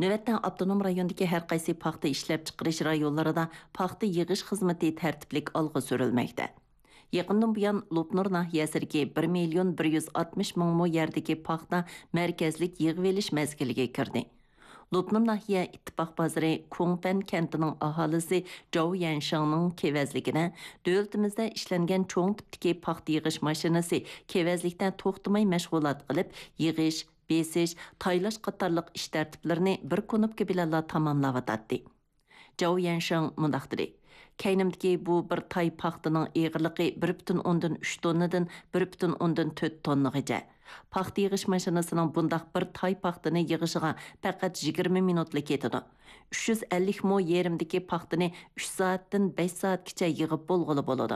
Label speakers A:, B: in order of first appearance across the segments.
A: Növətdən avtonom rayondakı hər qaysı paxta ishlab chiqarish rayonlarida paxta yig'ish xizmati tartiblik alg'a surilmoqda. Yaqindan buyon Lopnur nahiyəsidəki 1 milyon 160 min mo yerdəki paxta mərkəzlik yığıb elish məzgiliga kirdi. Lopnur nahiyə ittifaq bazarı Kongpan kentinin ahalisi Zhou Yanshangның kevezligine dövlətimizdə işlənən çoğ tipdəki paxta yığış maşinası kevezlikdən toxtamay məşğulat qılıb yığış, besish, taylash qatarlıq ish tərtiblərini bir kunubki bilanla tamamlavataddi. Zhou Yanshang mundaq dedi. Kaynimdiki bu bir tay paxtının eğirliqi 1,3 tonnadan 1,4 tonnagacha. Paxta yığış maşinasının bundaq bir tay paxtını yığışıga faqat 20 minutlik ketidi. 350 mo yerimdiki paxtını 3 saatdan 5 saatgacha yığıb bolğulu boladı.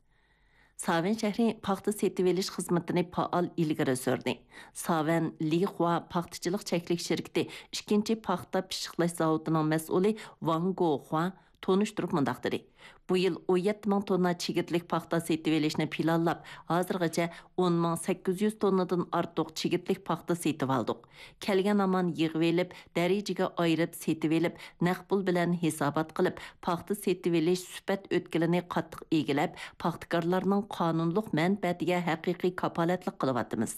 A: Saven şəhri paxta setib elish xizmatini faal ilgari surdi. Saven Lihua paxtachilik cheklik şirkati 2-chi paxta pishiqlash zavodining mas'uli Wang Guohua tonuşturup mundaq dedi. Bu yil 17 min tonna chigitlik paxta setib elishni planlab, hozirgacha 10,800 tonnadan ortiq chigitlik paxta setib oldik. Kelgan aman yig'ib elib, darajaga ayirib setib elib, naq pul bilan hisobat qilib, paxta setib elish sifat o'tkilini qattiq egilab, paxtakorlarning qonunliq manfaatiga haqiqiy kapolatlik qilyapmiz.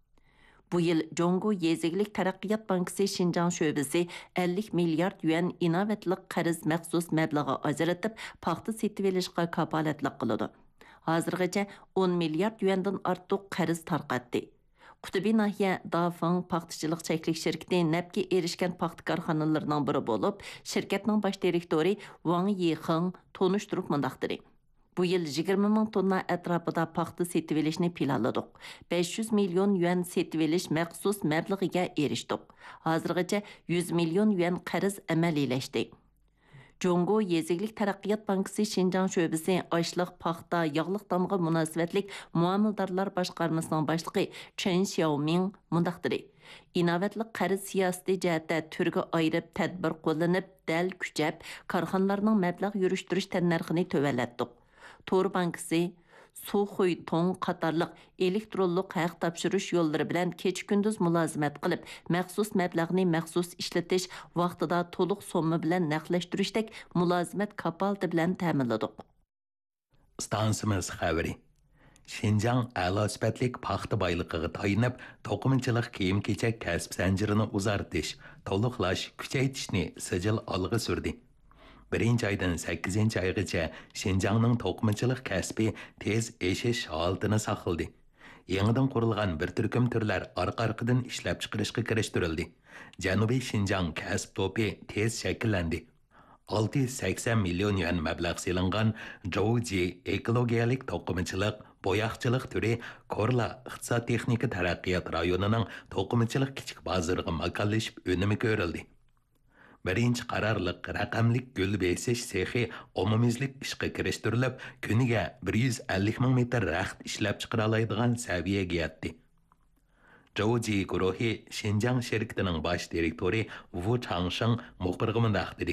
A: Bu yıl Jongo Yezigilik Taraqqiyot Bankası Şinjan şöbesi 50 milyard yuan inovatlik qarz məxsus məbləği ajratıb paxta setib elishga kapolatlik qiladi. Hozirgacha 10 milyard yuandan ortiq qarz tarqatdi. Qutubi nahiya Dafang paxtachilik cheklik şirkati nafga erishgan paxta korxonalarining biri bo'lib, shirkatning bosh direktori Wang Yixing tonuşturup mundaq dedi. Bu yıl 20 min tonna ətrafıda paxta setib elishni planladik. 500 milyon yuan setib elish məxsus məbləğiga erişdik. Hozirgacha 100 milyon yuan qarz əməliləşdi. Jongo Yezigilik Taraqqiyot Bankası Şinjan şöbesi açlıq, paxta, yağlıq damğa münasibətlik muamildarlar başqarmasının başlığı Chen Xiaoming mundaq dedi. İnovatlik qarz siyasati jihatda turga ayirib tadbir qo'llanib, dal kuchab, korxonalarning mablag' yurishtirish tannarxini tövallatdik. Tor Bankası, Suxuy Tong qatarlıq elektronluq haq tapşırış yolları bilan keç-gündüz mülazimat qilib, məxsus məbləğni məxsus işletish vaqtida to'liq somma bilan naqlashtirishdak mülazimat kapalati bilan ta'minladik.
B: Stansimiz xəbəri. Şinjan a'lo sifatlik paxta boyligiga tayinib, to'qimachilik kiyim-kechak kasb zanjirini uzartish, to'liqlash, kuchaytirishni sijil olg'a surdi. 1 aydan 8 aygacha Şinjanning to'qimachilik kasbi tez eshish holatini saqladi. Yangidan qurilgan bir turkum turlar orqa-orqadan ishlab chiqarishga kirishtirildi. Janubiy Şinjan kasb to'pi tez shakllandi. 680 million yuan mablag' selingan Zhouji ekologiyalik to'qimachilik bo'yoqchilik turi Korla iqtisod texnika taraqqiyot rayonining to'qimachilik kichik bozoriga makonlashib unumi ko'rildi. Birinchi qarorliq raqamlik gul besish sexi omumizlik ishga kirishtirilib, kuniga 150 ming metr raxt ishlab chiqara oladigan saviyaga yetdi. Zhouji guruhi Şinjan şirkatining bosh direktori Wu Changsheng muxbirga mundaq dedi.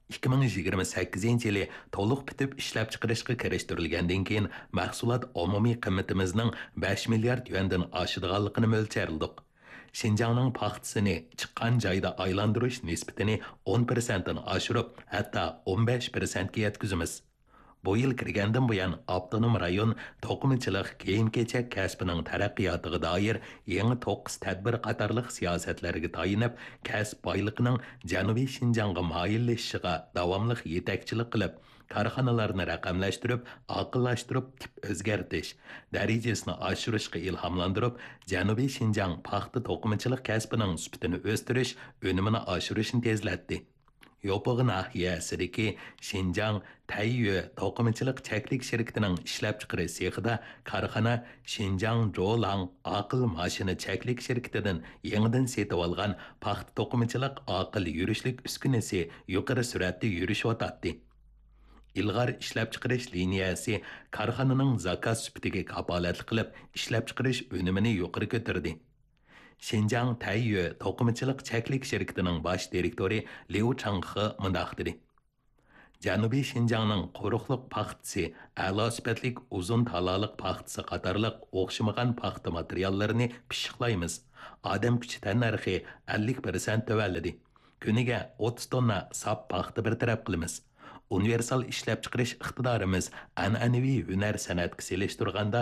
B: 2028 yili to'liq bitib ishlab chiqarishga kirishtirilgandan keyin mahsulot umumiy qiymatimizning 5 milliard yuandan oshadiganligini mo'ljalladik. Şinjanning paxtasini chiqqan joyda aylantirish nisbatini 10% dan oshirib, hatto 15% ga yetkazamiz. Bu yil kirgandan buyon avtonom rayon to'qimachilik kiyim-kechak kasbining taraqqiyotiga doir yangi 9 tadbir qatorliq siyosatlarga tayinib, kasb boyligining Janubiy Şinjanga moyillashishiga davomli yetakchilik qilib, korxonalarni raqamlashtirib, aqllashtirib, tip o'zgartish darajasini oshirishga ilhomlantirib, Janubiy Şinjang paxta to'qimachilik kasbining sifatini o'stirish, unumini oshirishni tezlatdi. Yopiq nahiyasidagi Şinjan Taiyue to'qimachilik cheklik shirkatining ishlab chiqarish sexida korxona Şinjan Zholang aql mashina cheklik shirkatidan yangidan setib olgan paxta to'qimachilik aql yurishlik uskunasi yuqori sur'atda yurishyotdi. İlg'or ishlab chiqarish liniyasi korxonaning zakaz sifatiga kapolatlik qilib, ishlab chiqarish unumini yuqori ko'tardi. Şinjan Taiyue to'qimachilik cheklik shirkatining bosh direktori Liu Changhe mundaq dedi. Janubiy Şinjanning quruqliq paxtasi, a'lo sifatlik uzun talaliq paxtasi qatorliq o'xshamagan paxta materiallarini pishiqlaymiz. Odam kuchi tannarxi 50% tövalladi. Kuniga 30 tonna sap paxta bir taraf qilamiz. Universal ishlab chiqarish iqtidorimiz an'anaviy hunar san'atga selishtirganda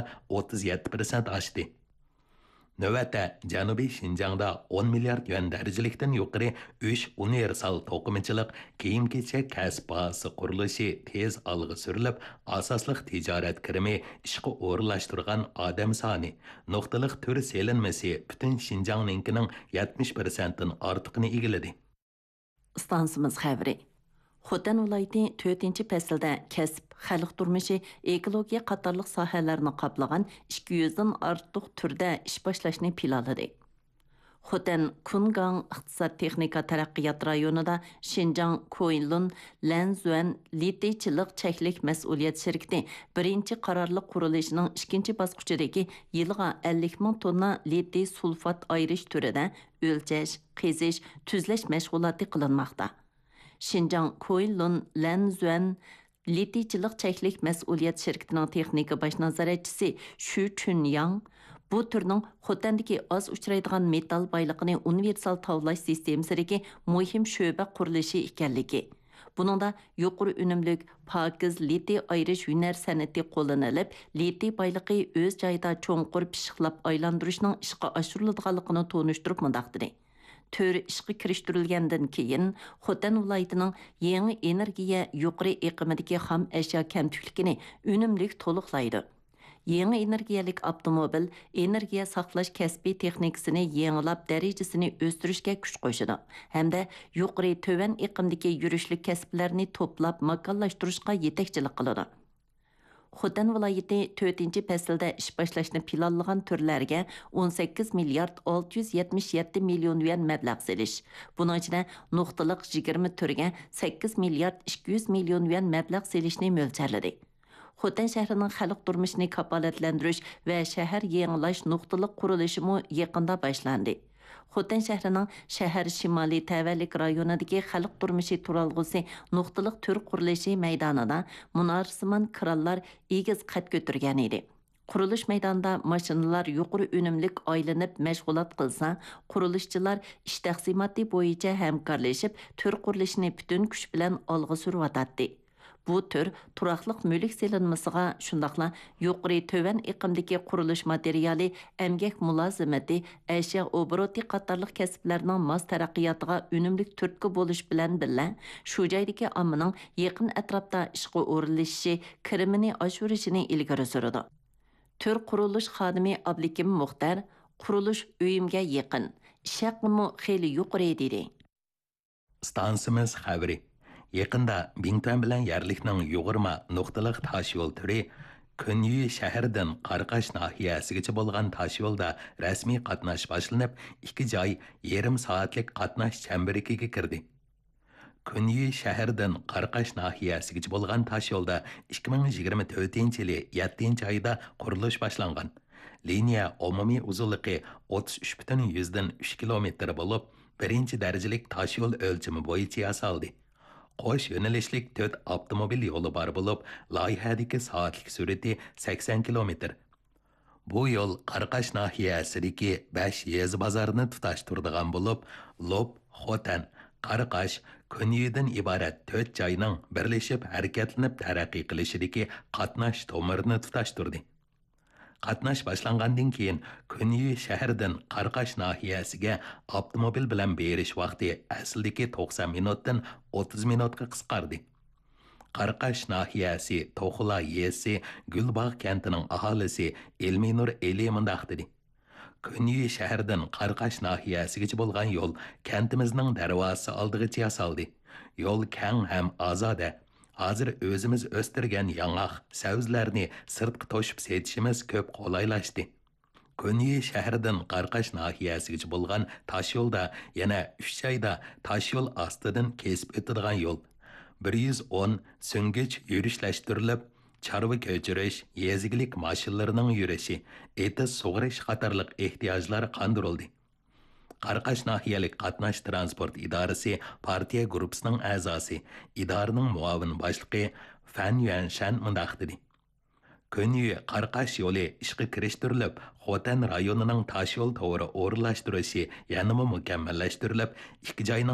B: 37% oshdi. Növətdə Cənubi Şinjan'da 10 milyard yuan dərəcəlikdən yuqarı 3 universal toqumçılıq kiyim-kechak kasb bazası qurilishi tez alg'a surilib, asoslıq tijorat kirimi ishga o'rinlashtirgan odam soni, nuqtaliq tur selinmasi butun Şinjan'ninkining 70%dan ortiqini egalladi.
A: Stansımız xəbri. Xotan viloyati 4-ci fəsildə kəsb, xalq turmushi, ekologiya qatarlıq sahələrini qaplagan 200-dan artıq türdə iş başlashni planladı. Xotan Kungang iqtisod texnika taraqqiyot rayonida Şinjan Koyinlun Lanzuan Litichilik cheklik mas'uliyat shirkati birinchi qarorliq qurilishining ikkinchi bosqichidagi yilga 50 ming tonna liti sulfat ayirish turida o'lchash, qizish, tuzlash mashg'uloti qilinmoqda. Şinjan Koyinlun Lanzuan Litichilik cheklik mas'uliyat shirkatining texnika bosh nazoratchisi Shu Chunyang bu turning Xotandagi oz uchraydigan metal boyligini universal tavlash sistemasidagi muhim sho'ba qurilishi ekanligi. Buningda yuqori unumlik pokiz liti ayirish hunar san'ati qo'llanilib, liti boyligi o'z joyida cho'nqur pishiqlab aylantirishning ishga oshiriladiganligini tonishtirib mundaq dedi. Tör ishga kirishtirilgandan keyin Xotan viloyatining yangi energiya yuqori iqimidagi xam ashyo kamtikligini unumlik to'liqlaydi. Yangi energiyalik avtomobil energiya saqlash kasbiy texnikasini yangilab darajasini o'stirishga kuch qo'shadi hamda yuqori to'van iqimdagi yurishlik kasblarni to'plab makonlashtirishga yetakchilik qiladi. Xotan viloyati 4-ci fəsildə iş başlashni planlagan turlarga 18 milyard 677 milyon yuan mablag' selish. Bunun içine nuqtaliq 20 turga 8 milyard 200 milyon yuan mablag' selishni mo'ljaladi. Xotan shahrining xalq turmushini kafolatlantirish va shahar yangilash nuqtaliq qurilishi mo yaqinda boshlandi. Xotan shahrining shahar shimoliy tavallik rayonidagi xalq turmushi turalg'usi nuqtaliq tur qurilishi maydonida munorsimon krallar egiz qad ko'targan edi. Qurilish maydonida mashinalar yuqori unumlik aylanib mashg'ulot qilsa, qurilishchilar ish taqsimoti bo'yicha hamkorlashib tur qurilishini butun kuch bilan olg'a suryotdi. Bu tür turaqlıq mülk selinmasiga shundaqla yuqori tövan iqimdagi qurilish materiali, əmgək mulazimati, əşya obroti qatarlıq kasblarning mos taraqqiyotiga unumlik turtki bo'lish bilan birga shu joydagi ommaning yaqin atrofda ishga o'rinlashishi, kirimini oshirishini ilgari suradi. Tür qurilish xodimi Ablikim Muxtar qurilish uyimga yaqin, ish haqimi xeyli yuqori dedi.
B: Stansimiz xabari. Yaqında Bingtuan bilan yarlikning yug'urma nuqtaliq tosh yo'l turi Kunyi shahardan Qarqash nahiyasigacha bo'lgan tosh yo'lda rasmiy qatnash boshlanib, 2 joy yarim soatlik qatnash chambiriga kirdi. Kunyi shahardan Qarqash nahiyasigacha bo'lgan tosh yo'lda 2024-yili 7-oyda qurilish boshlangan. Liniya umumiy uzunligi 33,3 kilometr bo'lib, birinchi darajalik tosh yo'l o'lchami bo'yicha yasaldi. Qo'sh yo'nalishlik 4 avtomobil yo'li bor bo'lib, loyihadagi soatlik sur'ati 80 kilometr. Bu yo'l Qarqash nahiyasidagi 5 yezi bozorini tutashtiradigan bo'lib, Lob, Xotan, Qarqash, Kunyidan iborat 4 joyning birlashib harakatlanib taraqqiy qilishidagi qatnash tomirini tutashtirdi. Qatnash boshlangandan keyin Kunyi shahardan Qarqash nahiyasiga avtomobil bilan berish vaqti asldagi 90 minutdan 30 minutga qisqardi. Qarqash nahiyasi To'xula yesi Gulbog' kentining aholisi Elminur Eli mundaq dedi. Kunyi shahardan Qarqash nahiyasigacha bo'lgan yo'l kentimizning darvozasi oldigacha yasaldi. Yo'l keng ham ozoda. Hozir o'zimiz o'stirgan yong'oq, sabzlarni sirtqa to'shib setishimiz ko'p qulaylashdi. Kunyi shahridan Qarqash nahiyasigacha bo'lgan tosh yo'lda yana 3 joyda tosh yo'l ostidan kesib o'tadigan yo'l. 110 so'ngich yurishlashtirilib, chorva ko'chirish, yezigilik mashinalarining yurishi, etiz sug'urish qatorliq ehtiyojlar qondirildi. Qarqash nahiyalik qatnash transport idorasi partiya guruhisining a'zosi, idoraning muavin boshlig'i Fan Yuanshan mundaq dedi. Kunyi Qarqash yo'li ishga kirishtirilib, Xotan rayonining tosh yo'l to'g'ri o'rinlashtirishi yanada mukammallashtirilib, 2 joyning